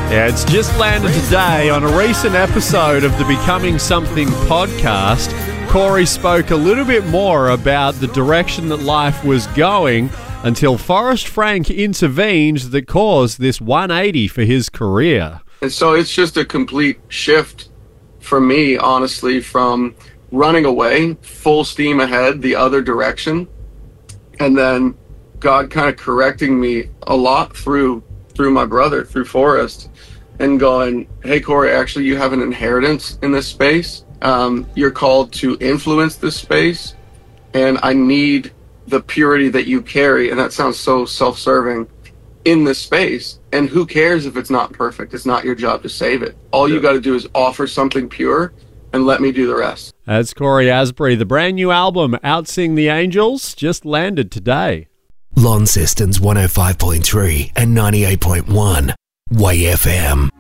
Yeah, it's just landed today on a recent episode of the Becoming Something podcast. Corey spoke a little bit more about the direction that life was going until Forrest Frank intervened that caused this 180 for his career. And so it's just a complete shift for me, honestly, from running away, full steam ahead, the other direction, and then God kind of correcting me a lot through my brother, through Forrest, and going, hey, Corey, actually, you have an inheritance in this space. You're called to influence this space, and I need the purity that you carry, and that sounds so self-serving, in this space. And who cares if it's not perfect? It's not your job to save it. All you got to do is offer something pure and let me do the rest. That's Corey Asbury. The brand new album, Outsing the Angels, just landed today. Launceston's 105.3 and 98.1 YFM.